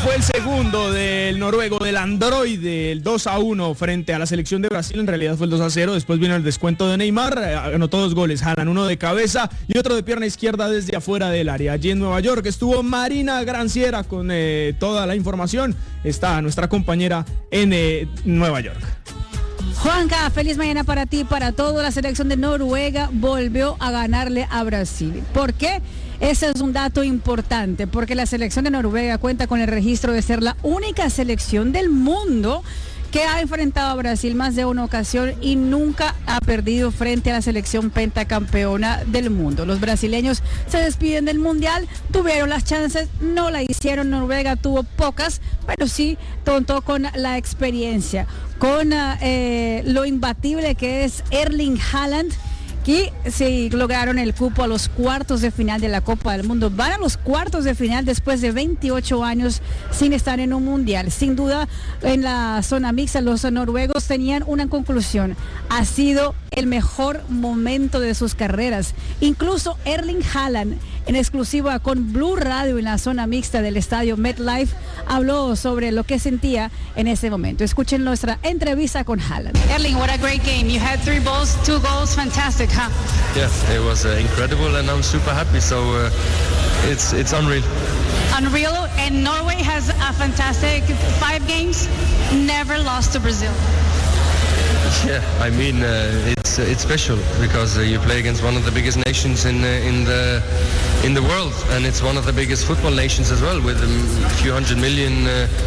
fue el segundo del noruego, del androide, el 2-1 frente a la selección de Brasil. En realidad fue el 2-0, después vino el descuento de Neymar, anotó 2 goles, Haaland, uno de cabeza y otro de pierna izquierda desde afuera del área. Allí en Nueva York estuvo Marina Granciera con toda la información. Está nuestra compañera en Nueva York. Juanca, feliz mañana para ti, para toda la selección de Noruega volvió a ganarle a Brasil. ¿Por qué? Ese es un dato importante, porque la selección de Noruega cuenta con el registro de ser la única selección del mundo que ha enfrentado a Brasil más de una ocasión y nunca ha perdido frente a la selección pentacampeona del mundo. Los brasileños se despiden del Mundial, tuvieron las chances, no la hicieron. Noruega tuvo pocas, pero sí contó con la experiencia, con lo imbatible que es Erling Haaland, que sí lograron el cupo a los cuartos de final de la Copa del Mundo. Van a los cuartos de final después de 28 años sin estar en un mundial. Sin duda, en la zona mixta, los noruegos tenían una conclusión. Ha sido el mejor momento de sus carreras. Incluso Erling Haaland, en exclusiva con Blue Radio en la zona mixta del estadio MetLife, habló sobre lo que sentía en ese momento. Escuchen nuestra entrevista con Haaland. Erling, what a great game. You had 3 balls, 2 goals, fantastic, huh? Yeah, it was incredible and I'm super happy, so it's unreal. Unreal, and Norway has a fantastic 5 games, never lost to Brazil. Yeah, I mean it's special because you play against one of the biggest nations in the world, and it's one of the biggest football nations as well, with a few hundred million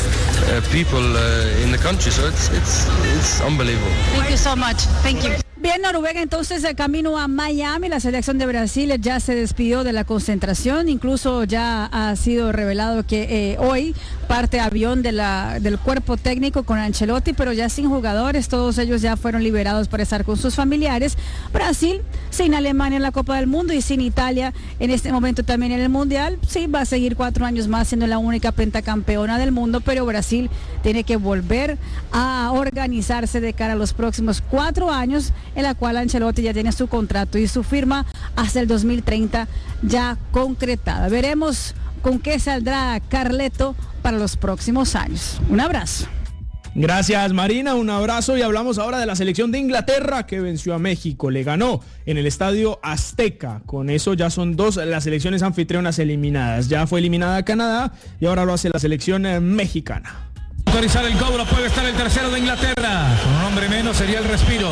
people in the country. So it's unbelievable. Thank you so much. Thank you. Bien, Noruega entonces de camino a Miami. La selección de Brasil ya se despidió de la concentración, incluso ya ha sido revelado que hoy parte avión del cuerpo técnico con Ancelotti, pero ya sin jugadores, todos ellos ya fueron liberados para estar con sus familiares. Brasil sin Alemania en la Copa del Mundo y sin Italia en este momento también en el Mundial. Sí, va a seguir 4 años más siendo la única pentacampeona del mundo, pero Brasil tiene que volver a organizarse de cara a los próximos 4 años, en la cual Ancelotti ya tiene su contrato y su firma hasta el 2030 ya concretada. Veremos con qué saldrá Carleto para los próximos años. Un abrazo. Gracias, Marina, un abrazo, y hablamos ahora de la selección de Inglaterra que venció a México, le ganó en el Estadio Azteca. Con eso ya son 2 las selecciones anfitrionas eliminadas. Ya fue eliminada Canadá y ahora lo hace la selección mexicana. Autorizar el cobro, puede estar el tercero de Inglaterra. Con un hombre menos sería el respiro.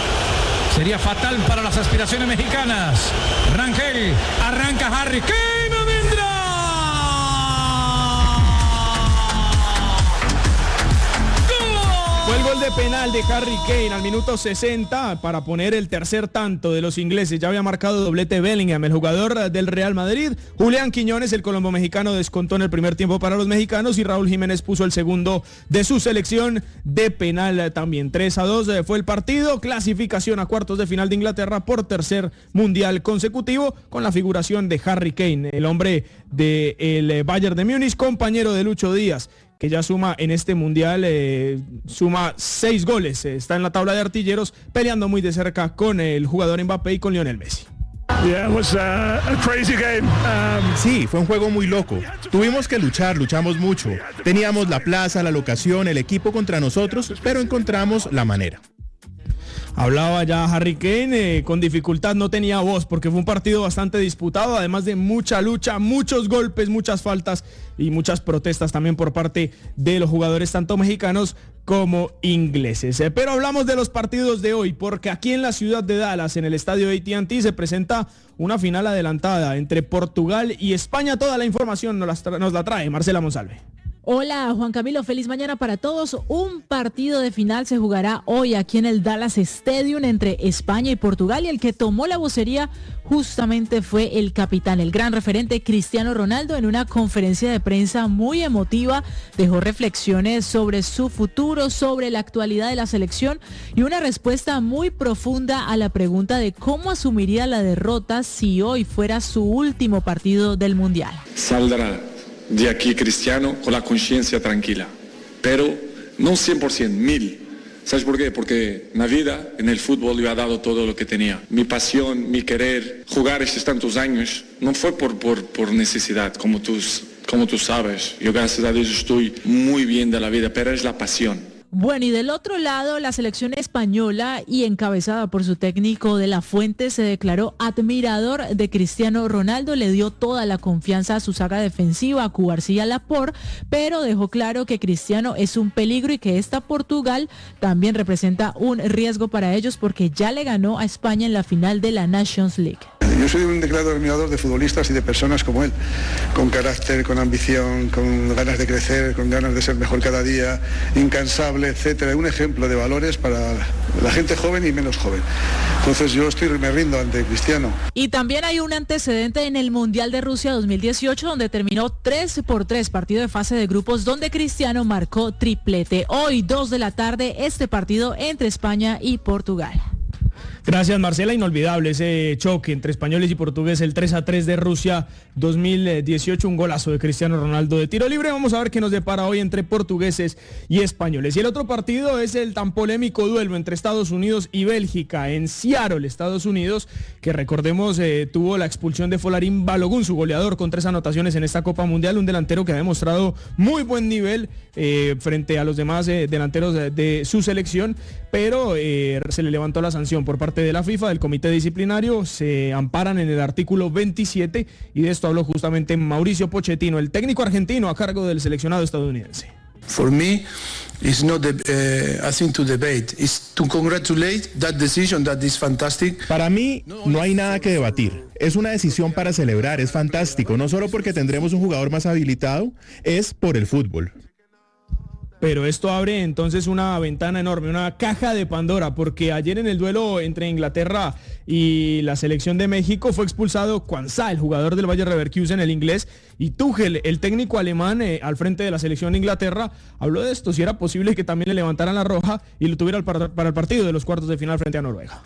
Sería fatal para las aspiraciones mexicanas. Rangel, arranca Harry Kane, no vendrá. Fue el gol de penal de Harry Kane al minuto 60 para poner el tercer tanto de los ingleses. Ya había marcado doblete Bellingham, el jugador del Real Madrid. Julián Quiñones, el colombo mexicano, descontó en el primer tiempo para los mexicanos y Raúl Jiménez puso el segundo de su selección de penal también. 3-2 fue el partido. Clasificación a cuartos de final de Inglaterra por tercer mundial consecutivo con la figuración de Harry Kane, el hombre del Bayern de Múnich, compañero de Lucho Díaz, que ya suma en este mundial, suma 6 goles, está en la tabla de artilleros, peleando muy de cerca con el jugador Mbappé y con Lionel Messi. Yeah, it was a crazy game. Sí, fue un juego muy loco. Tuvimos que luchamos mucho. Teníamos la plaza, la locación, el equipo contra nosotros, pero encontramos la manera. Hablaba ya Harry Kane, con dificultad, no tenía voz porque fue un partido bastante disputado, además de mucha lucha, muchos golpes, muchas faltas y muchas protestas también por parte de los jugadores tanto mexicanos como ingleses. Pero hablamos de los partidos de hoy porque aquí en la ciudad de Dallas, en el estadio AT&T, se presenta una final adelantada entre Portugal y España. Toda la información nos la trae Marcela Monsalve. Hola Juan Camilo, feliz mañana para todos. Un partido de final se jugará hoy aquí en el Dallas Stadium entre España y Portugal, y el que tomó la vocería justamente fue el capitán, el gran referente Cristiano Ronaldo. En una conferencia de prensa muy emotiva dejó reflexiones sobre su futuro, sobre la actualidad de la selección y una respuesta muy profunda a la pregunta de cómo asumiría la derrota si hoy fuera su último partido del Mundial. Saldrá de aquí Cristiano con la conciencia tranquila, pero no 100%, 1000%. ¿Sabes por qué? Porque en la vida, en el fútbol, yo he dado todo lo que tenía. Mi pasión, mi querer, jugar estos tantos años, no fue por necesidad, como tú como tú sabes, yo gracias a Dios estoy muy bien de la vida, pero es la pasión. Bueno, y del otro lado, la selección española y encabezada por su técnico De La Fuente se declaró admirador de Cristiano Ronaldo, le dio toda la confianza a su saga defensiva, a Cubarsí y a Laporte, pero dejó claro que Cristiano es un peligro y que esta Portugal también representa un riesgo para ellos porque ya le ganó a España en la final de la Nations League. Yo soy un declarado admirador de futbolistas y de personas como él, con carácter, con ambición, con ganas de crecer, con ganas de ser mejor cada día, incansable, etcétera. Un ejemplo de valores para la gente joven y menos joven. Entonces yo me rindo ante Cristiano. Y también hay un antecedente en el Mundial de Rusia 2018 donde terminó 3-3, partido de fase de grupos donde Cristiano marcó triplete. Hoy 2 de la tarde este partido entre España y Portugal. Gracias, Marcela. Inolvidable ese choque entre españoles y portugueses, el 3-3 de Rusia 2018, un golazo de Cristiano Ronaldo de tiro libre. Vamos a ver qué nos depara hoy entre portugueses y españoles. Y el otro partido es el tan polémico duelo entre Estados Unidos y Bélgica en Seattle, Estados Unidos, que recordemos tuvo la expulsión de Folarin Balogun, su goleador, con 3 anotaciones en esta Copa Mundial, un delantero que ha demostrado muy buen nivel frente a los demás delanteros de su selección, pero se le levantó la sanción por parte de la FIFA, del comité disciplinario. Se amparan en el artículo 27 y de esto habló justamente Mauricio Pochettino, el técnico argentino a cargo del seleccionado estadounidense. For me, it's not a thing to debate. It's to congratulate that decision that is fantastic. Para mí no hay nada que debatir. Es una decisión para celebrar, es fantástico, no solo porque tendremos un jugador más habilitado, es por el fútbol. Pero esto abre entonces una ventana enorme, una caja de Pandora, porque ayer en el duelo entre Inglaterra y la selección de México fue expulsado Quansah, el jugador del Bayer Leverkusen, el inglés, y Tuchel, el técnico alemán al frente de la selección de Inglaterra, habló de esto, si era posible que también le levantaran la roja y lo tuviera para el partido de los cuartos de final frente a Noruega.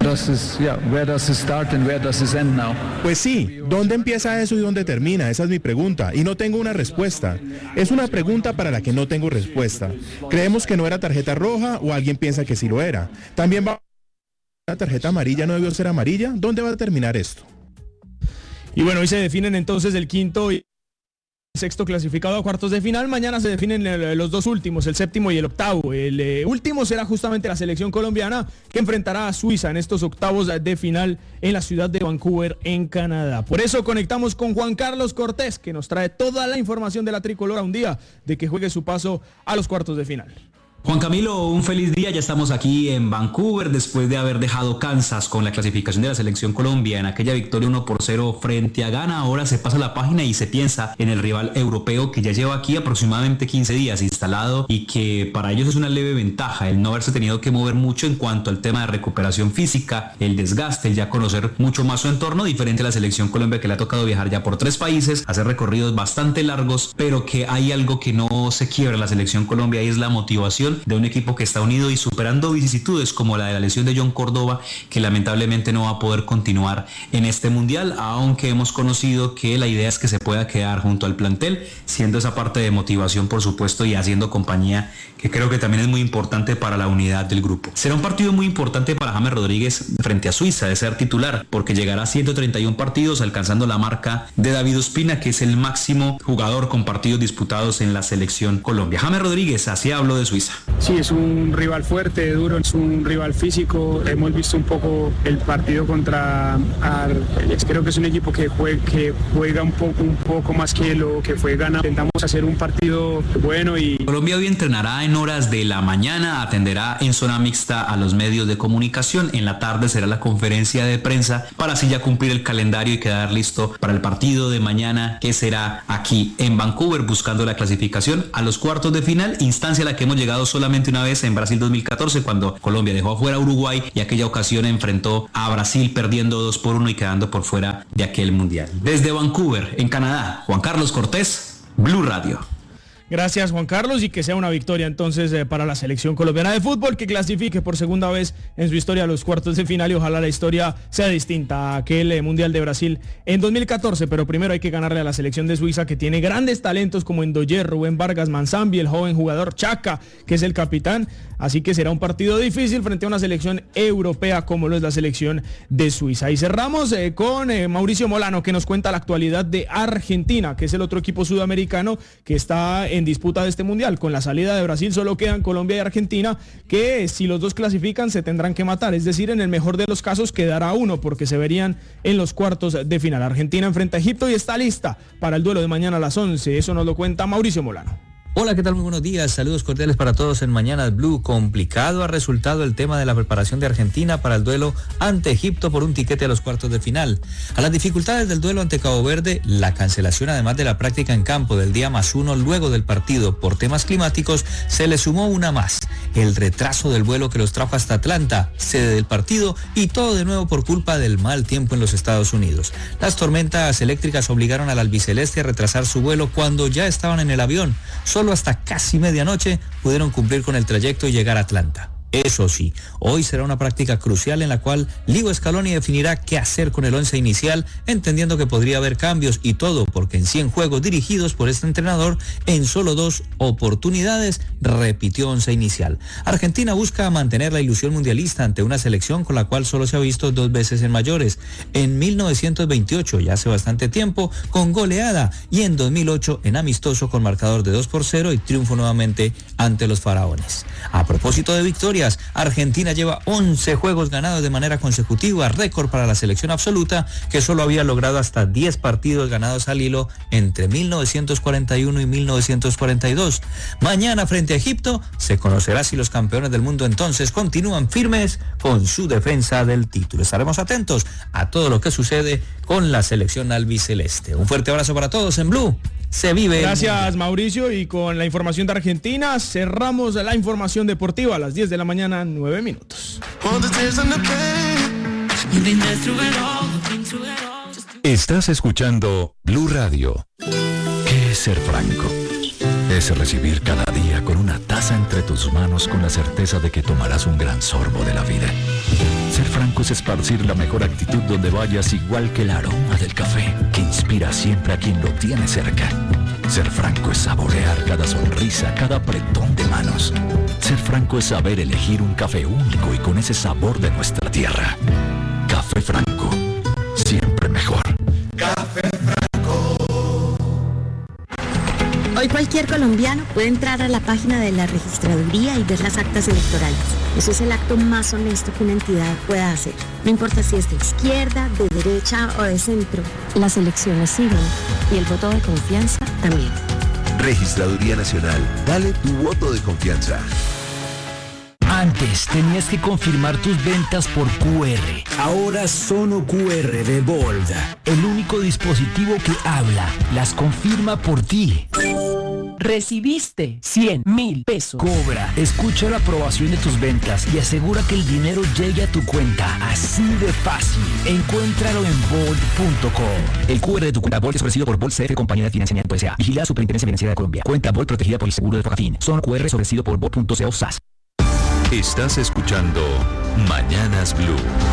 Pues sí, ¿dónde empieza eso y dónde termina? Esa es mi pregunta y no tengo una respuesta. Es una pregunta para la que no tengo respuesta. ¿Creemos que no era tarjeta roja o alguien piensa que sí lo era? También va la tarjeta amarilla, ¿no debió ser amarilla? ¿Dónde va a terminar esto? Y bueno, hoy se definen entonces el quinto y sexto clasificado a cuartos de final. Mañana se definen los dos últimos, el séptimo y el octavo. El último será justamente la selección colombiana que enfrentará a Suiza en estos octavos de final en la ciudad de Vancouver, en Canadá. Por eso conectamos con Juan Carlos Cortés, que nos trae toda la información de la tricolor a un día de que juegue su paso a los cuartos de final. Juan Camilo, un feliz día, ya estamos aquí en Vancouver después de haber dejado Kansas con la clasificación de la selección Colombia en aquella victoria 1-0 frente a Ghana. Ahora se pasa la página y se piensa en el rival europeo que ya lleva aquí aproximadamente 15 días instalado y que para ellos es una leve ventaja el no haberse tenido que mover mucho en cuanto al tema de recuperación física, el desgaste, el ya conocer mucho más su entorno, diferente a la selección Colombia que le ha tocado viajar ya por 3 países, hacer recorridos bastante largos, pero que hay algo que no se quiebra en la selección Colombia y es la motivación de un equipo que está unido y superando vicisitudes como la de la lesión de John Córdoba, que lamentablemente no va a poder continuar en este mundial, aunque hemos conocido que la idea es que se pueda quedar junto al plantel, siendo esa parte de motivación por supuesto y haciendo compañía, que creo que también es muy importante para la unidad del grupo. Será un partido muy importante para James Rodríguez frente a Suiza de ser titular, porque llegará a 131 partidos, alcanzando la marca de David Ospina, que es el máximo jugador con partidos disputados en la selección Colombia. James Rodríguez, así habló de Suiza. Sí, es un rival fuerte, duro, es un rival físico. Hemos visto un poco el partido contra Argelia. Creo que es un equipo que juega un poco más que lo que fue Ghana. Intentamos hacer un partido bueno y... Colombia hoy entrenará en horas de la mañana, atenderá en zona mixta a los medios de comunicación. En la tarde será la conferencia de prensa para así ya cumplir el calendario y quedar listo para el partido de mañana, que será aquí en Vancouver, buscando la clasificación a los cuartos de final, instancia a la que hemos llegado solamente una vez en Brasil 2014, cuando Colombia dejó afuera a Uruguay y aquella ocasión enfrentó a Brasil perdiendo 2-1 y quedando por fuera de aquel mundial. Desde Vancouver, en Canadá, Juan Carlos Cortés, Blue Radio. Gracias, Juan Carlos, y que sea una victoria entonces para la selección colombiana de fútbol, que clasifique por segunda vez en su historia a los cuartos de final, y ojalá la historia sea distinta a aquel Mundial de Brasil en 2014, pero primero hay que ganarle a la selección de Suiza, que tiene grandes talentos como Ndoye, Rubén Vargas, Manzambi, el joven jugador Chaka, que es el capitán, así que será un partido difícil frente a una selección europea como lo es la selección de Suiza. Y cerramos con Mauricio Molano, que nos cuenta la actualidad de Argentina, que es el otro equipo sudamericano que está en disputa de este mundial. Con la salida de Brasil solo quedan Colombia y Argentina, que si los dos clasifican se tendrán que matar, es decir, en el mejor de los casos quedará uno, porque se verían en los cuartos de final. Argentina enfrenta a Egipto y está lista para el duelo de mañana a las 11, eso nos lo cuenta Mauricio Molano. Hola, ¿qué tal? Muy buenos días, saludos cordiales para todos en Mañanas Blue. Complicado ha resultado el tema de la preparación de Argentina para el duelo ante Egipto por un tiquete a los cuartos de final. A las dificultades del duelo ante Cabo Verde, la cancelación además de la práctica en campo del día +1 luego del partido por temas climáticos, se le sumó una más, el retraso del vuelo que los trajo hasta Atlanta, sede del partido, y todo de nuevo por culpa del mal tiempo en los Estados Unidos. Las tormentas eléctricas obligaron al albiceleste a retrasar su vuelo cuando ya estaban en el avión. Solo hasta casi medianoche pudieron cumplir con el trayecto y llegar a Atlanta. Eso sí, hoy será una práctica crucial en la cual Leo Scaloni definirá qué hacer con el 11 inicial, entendiendo que podría haber cambios y todo porque en 100 juegos dirigidos por este entrenador, en solo 2 oportunidades repitió 11 inicial. Argentina busca mantener la ilusión mundialista ante una selección con la cual solo se ha visto 2 veces en mayores, en 1928, ya hace bastante tiempo, con goleada, y en 2008 en amistoso con marcador de 2-0 y triunfo nuevamente ante los faraones. A propósito de victoria, Argentina lleva 11 juegos ganados de manera consecutiva, récord para la selección absoluta, que solo había logrado hasta 10 partidos ganados al hilo entre 1941 y 1942. Mañana frente a Egipto se conocerá si los campeones del mundo entonces continúan firmes con su defensa del título. Estaremos atentos a todo lo que sucede con la selección albiceleste. Un fuerte abrazo para todos en Blue. Se vive. Gracias, Mauricio, y con la información de Argentina cerramos la información deportiva a las 10 de la mañana, 9 minutos. Estás escuchando Blue Radio. ¿Qué es ser franco? Es recibir cada día con una taza entre tus manos con la certeza de que tomarás un gran sorbo de la vida. Ser franco es esparcir la mejor actitud donde vayas, igual que el aroma del café que inspira siempre a quien lo tiene cerca. Ser franco es saborear cada sonrisa, cada apretón de manos. Ser franco es saber elegir un café único y con ese sabor de nuestra tierra. Café Franco, siempre mejor. Café Franco. Hoy cualquier colombiano puede entrar a la página de la registraduría y ver las actas electorales. Eso es el acto más honesto que una entidad pueda hacer. No importa si es de izquierda, de derecha o de centro. Las elecciones siguen y el voto de confianza también. Registraduría Nacional. Dale tu voto de confianza. Antes tenías que confirmar tus ventas por QR. Ahora Sono QR de Bold, el único dispositivo que habla, las confirma por ti. Recibiste 100.000 pesos. Cobra, escucha la aprobación de tus ventas y asegura que el dinero llegue a tu cuenta. Así de fácil. Encuéntralo en Bold.com. El QR de tu cuenta Bold es ofrecido por Bold CF, compañía de financiamiento S.A. Vigilada Superintendencia Financiera de Colombia. Cuenta Bold protegida por el seguro de Fogafín. Sono QR es ofrecido por Bold.co SAS. Estás escuchando Mañanas Blue.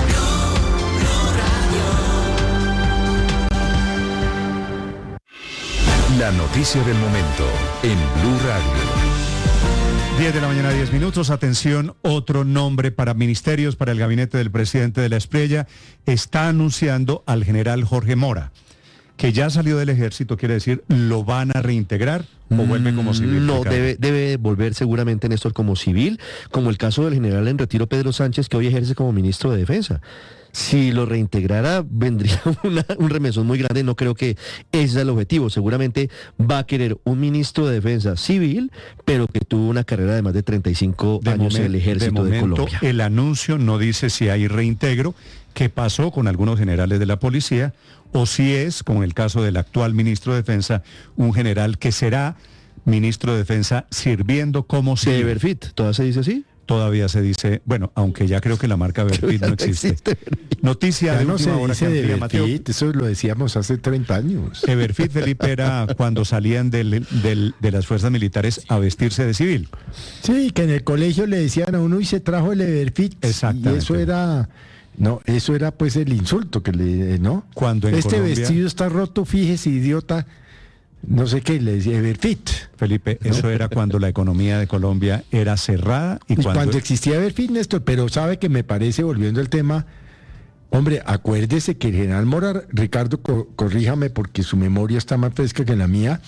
La noticia del momento en Blue Radio. 10 de la mañana, 10 minutos. Atención, otro nombre para ministerios, para el gabinete del presidente de la Espriella. Está anunciando al general Jorge Mora, que ya salió del ejército, quiere decir, ¿lo van a reintegrar o vuelve como civil? No, debe volver seguramente, Néstor, como civil, como el caso del general en retiro Pedro Sánchez, que hoy ejerce como ministro de Defensa. Si lo reintegrara, vendría un remesón muy grande. No creo que ese es el objetivo. Seguramente va a querer un ministro de Defensa civil, pero que tuvo una carrera de más de 35 años en el ejército de Colombia. El anuncio no dice si hay reintegro, qué pasó con algunos generales de la policía, o si es, como en el caso del actual ministro de Defensa, un general que será ministro de Defensa sirviendo como civil. ¿De Everfit? ¿Todavía se dice así? todavía se dice, bueno, aunque ya creo que la marca Everfit no existe. Noticia ya de no última se hora dice que de amplía Mateo. Everfit, eso lo decíamos hace 30 años. Everfit, Felipe, era cuando salían de las fuerzas militares a vestirse de civil. Sí, que en el colegio le decían a uno y se trajo el Everfit. Exactamente. Y eso era... No, eso era pues el insulto que le, ¿no? Cuando en este Colombia, vestido está roto, fíjese, idiota, no sé qué, le decía Everfit. Felipe, ¿no? Eso era cuando la economía de Colombia era cerrada y cuando existía Everfit, Néstor, pero sabe que me parece, volviendo al tema, hombre, acuérdese que el general Mora, Ricardo, corríjame porque su memoria está más fresca que la mía,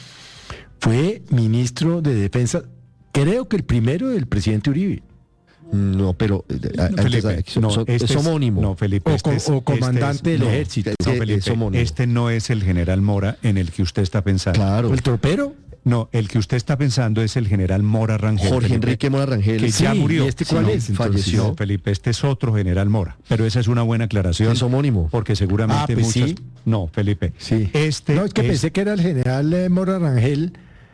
fue ministro de Defensa, creo que el primero del presidente Uribe. No, pero Felipe, es homónimo. No, Felipe, o comandante del ejército. No, Felipe, este no es el general Mora en el que usted está pensando. Claro. ¿El tropero? No, el que usted está pensando es el general Mora Rangel. Jorge Felipe, Enrique Mora Rangel. Que ya murió. ¿Y este cuál es? Falleció. No, Felipe, este es otro general Mora. Pero esa es una buena aclaración. Es homónimo. Porque seguramente pues muchos... sí. No, Felipe. Sí. No, es que pensé que era el general Mora Rangel,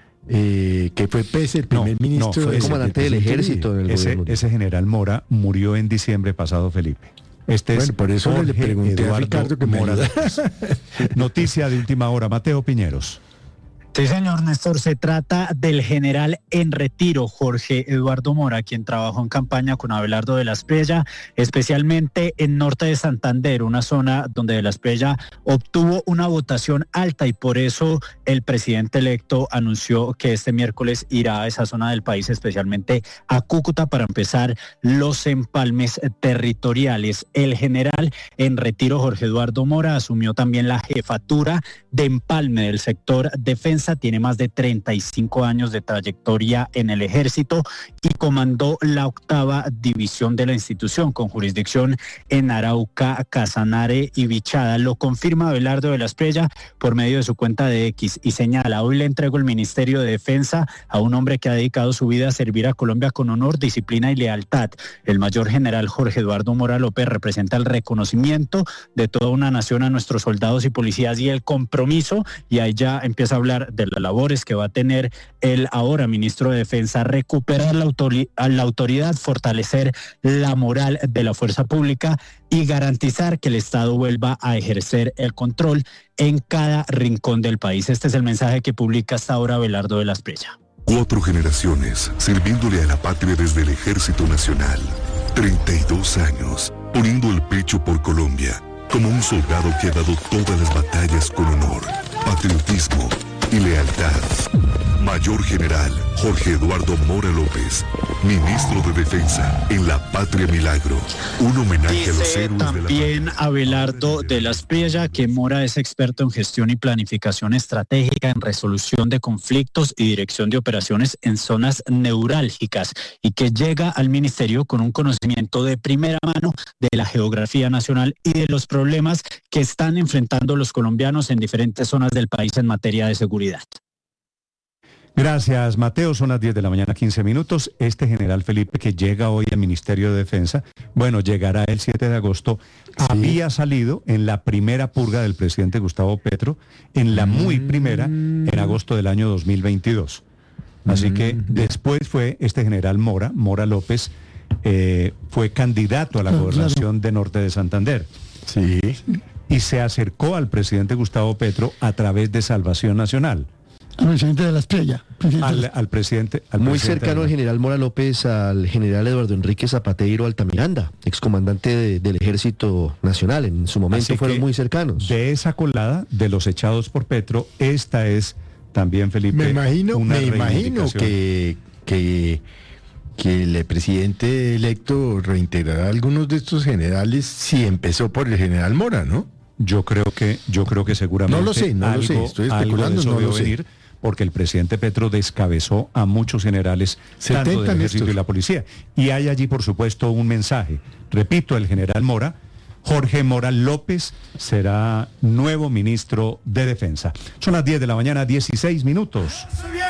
que fue pues, el primer ministro. Fue comandante del ejército. Ese general Mora murió en diciembre pasado, Felipe. Este es por eso Jorge le pregunté Eduardo a Ricardo que Mora. me Noticia de última hora, Mateo Piñeros. Sí, señor Néstor, se trata del general en retiro, Jorge Eduardo Mora, quien trabajó en campaña con Abelardo de la Espriella, especialmente en norte de Santander, una zona donde de la Espriella obtuvo una votación alta y por eso el presidente electo anunció que este miércoles irá a esa zona del país, especialmente a Cúcuta, para empezar los empalmes territoriales. El general en retiro, Jorge Eduardo Mora, asumió también la jefatura de empalme del sector defensa. Tiene más de 35 años de trayectoria en el ejército y comandó la 8ª división de la institución con jurisdicción en Arauca, Casanare y Vichada. Lo confirma Abelardo de la Espriella por medio de su cuenta de X y señala: hoy le entrego el Ministerio de Defensa a un hombre que ha dedicado su vida a servir a Colombia con honor, disciplina y lealtad. El mayor general Jorge Eduardo Mora López representa el reconocimiento de toda una nación a nuestros soldados y policías y el compromiso, y ahí ya empieza a hablar de las labores que va a tener el ahora ministro de Defensa: recuperar la autoridad, fortalecer la moral de la fuerza pública y garantizar que el Estado vuelva a ejercer el control en cada rincón del país. Este es el mensaje que publica hasta ahora Abelardo de la Espriella. 4 generaciones sirviéndole a la patria desde el Ejército Nacional. 32 años poniendo el pecho por Colombia, como un soldado que ha dado todas las batallas con honor, patriotismo y lealtad. Mayor General Jorge Eduardo Mora López, ministro de Defensa en la Patria Milagro. Un homenaje a los héroes de la patria. También Abelardo de la Espriella que Mora es experto en gestión y planificación estratégica, en resolución de conflictos y dirección de operaciones en zonas neurálgicas, y que llega al ministerio con un conocimiento de primera mano de la geografía nacional y de los problemas que están enfrentando los colombianos en diferentes zonas del país en materia de seguridad. Gracias, Mateo. Son las 10 de la mañana, 15 minutos. Este general Felipe, que llega hoy al Ministerio de Defensa, bueno, llegará el 7 de agosto, sí. Había salido en la primera purga del presidente Gustavo Petro, en la muy primera, en agosto del año 2022. Así que después fue este general Mora López, fue candidato a la gobernación de Norte de Santander. Sí. Y se acercó al presidente Gustavo Petro a través de Salvación Nacional. Al presidente de la Espriella. Al presidente. Muy cercano al general Mora López, al general Eduardo Enrique Zapateiro Altamiranda, excomandante del Ejército Nacional. En su momento fueron muy cercanos. De esa colada de los echados por Petro, esta es también, Felipe, me imagino que el presidente electo reintegrará a algunos de estos generales si empezó por el general Mora, ¿no? Yo creo que seguramente no lo sé, estoy especulando, no lo sé. Porque el presidente Petro descabezó a muchos generales, tanto del ejército y la policía. Y hay allí, por supuesto, un mensaje. Repito, el general Mora, Jorge Mora López, será nuevo ministro de Defensa. Son las 10 de la mañana, 16 minutos.